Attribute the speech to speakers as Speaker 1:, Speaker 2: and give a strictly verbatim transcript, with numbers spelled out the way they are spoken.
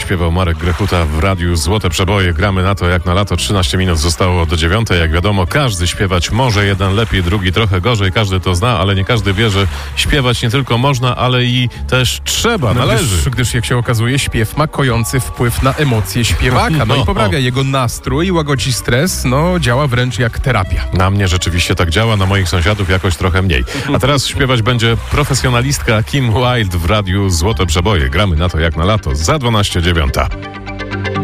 Speaker 1: śpiewał Marek Grechuta w radiu Złote Przeboje. Gramy na to jak na lato. trzynaście minut zostało do dziewiątej. Jak wiadomo, każdy śpiewać może, jeden lepiej, drugi trochę gorzej. Każdy to zna, ale nie każdy wie, że śpiewać nie tylko można, ale i też trzeba,
Speaker 2: no
Speaker 1: należy.
Speaker 2: Gdyż, gdyż jak się okazuje, śpiew ma kojący wpływ na emocje śpiewaka. No,
Speaker 1: No.
Speaker 2: i poprawia jego nastrój, łagodzi stres, no działa wręcz jak terapia.
Speaker 1: Na mnie rzeczywiście tak działa, na moich sąsiadów jakoś trochę mniej. A teraz śpiewać będzie profesjonalistka Kim Wilde w radiu Złote Przeboje. Gramy na to jak na lato za dwanaście dziewiąta.